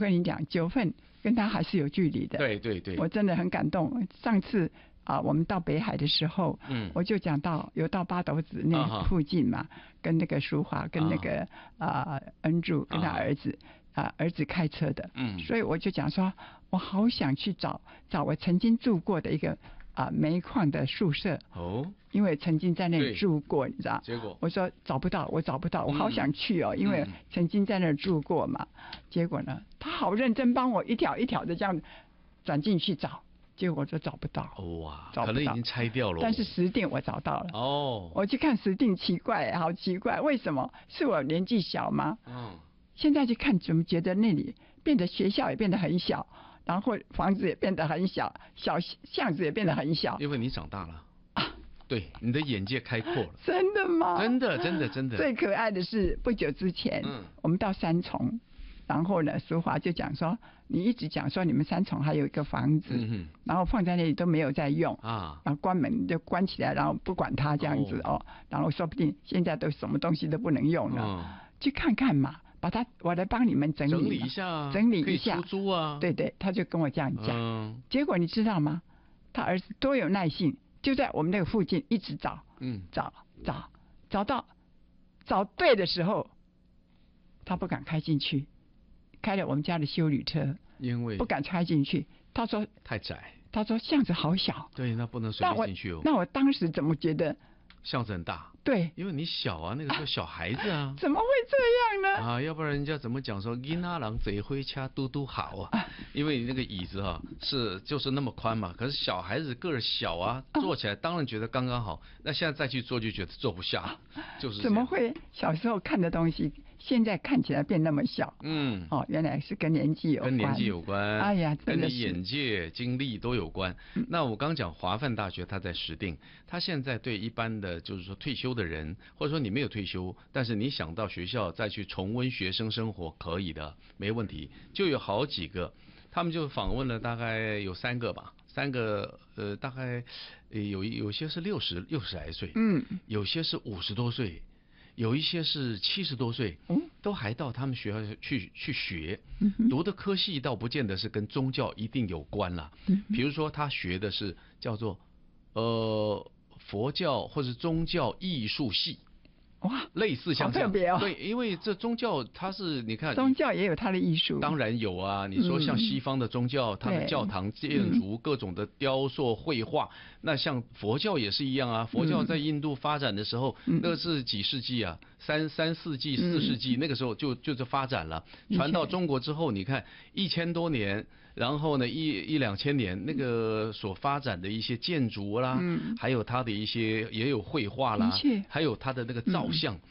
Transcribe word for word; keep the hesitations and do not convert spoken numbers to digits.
跟你讲，九份跟他还是有距离的。 对对对，我真的很感动。上次啊，我们到北海的时候， 嗯， 我就讲到有到八斗子那附近嘛，啊、跟那个淑华，跟那个啊、呃、恩柱，跟他儿子啊、呃、儿子开车的， 嗯， 所以我就讲说，我好想去找找我曾经住过的一个啊、呃、煤矿的宿舍哦， 因为曾经在那里住过，你知道？ 结果我说找不到，我找不到，我好想去哦，嗯、因为曾经在那儿住过嘛。结果呢，他好认真帮我一条一条的这样转进去找。结果就找不到， 哇， 找不到， 可能已经拆掉了。 但是石定我找到了。 哦， 我去看石定，奇怪，好奇怪，为什么？是我年纪小吗？ 嗯， 现在去看，怎么觉得那里变得学校也变得很小，然后房子也变得很小，小巷子也变得很小。 因为你长大了。啊，对，你的眼界开阔了。 真的吗？ 真的，真的，真的。 最可爱的是不久之前，嗯，我们到三重。然后呢，淑华就讲说，你一直讲说你们三重还有一个房子，嗯、然后放在那里都没有在用啊，然后关门就关起来，然后不管它这样子 哦, 哦，然后说不定现在都什么东西都不能用了，嗯、去看看嘛，把它我来帮你们整理整理一下， 整理一下， 可以出租啊， 对对，他就跟我这样讲， 嗯、 结果你知道吗？他儿子多有耐性，就在我们那个附近一直找，嗯，找找找到找对的时候，他不敢开进去。开了我们家的休旅车， 因为不敢开进去。他说太窄， 他说巷子好小， 对，那不能随便进去哦。 那我那我当时怎么觉得巷子很大？ 对， 因为你小啊，那个时候小孩子啊， 怎么会这样呢？ 啊，要不然人家怎么讲说囡仔人坐火车嘟嘟好啊？因为你那个椅子哈、啊、是就是那么宽嘛，可是小孩子个儿小啊，坐起来当然觉得刚刚好。那现在再去坐就觉得坐不下，就是怎么会小时候看的东西？现在看起来变那么小，嗯，哦，原来是跟年纪有关， 跟年纪有关， 哎呀， 跟你眼界、经历都有关。嗯、那我刚讲华范大学，它在石碇，它现在对一般的就是说退休的人，或者说你没有退休，但是你想到学校再去重温学生生活，可以的，没问题。就有好几个，他们就访问了大概有三个吧。三个呃，大概呃有有些是六十六十来岁，嗯，有些是五十多岁。有一些是七十多岁，嗯，都还到他们学校去去学，嗯、读的科系倒不见得是跟宗教一定有关啦。嗯、比如说他学的是叫做呃佛教或是宗教艺术系。 哇， 类似像这样， 好特别哦。 对，因为这宗教它是你看， 宗教也有它的艺术， 当然有啊。你说像西方的宗教，嗯、它的教堂建筑、各种的雕塑、绘画，嗯、那像佛教也是一样啊。佛教在印度发展的时候，嗯、那是几世纪啊，三三世纪、四世纪，嗯、那个时候就就是发展了。传到中国之后，你看一千多年，然后呢一一两千年，那个所发展的一些建筑啦，嗯、还有它的一些也有绘画啦，还有它的那个造像。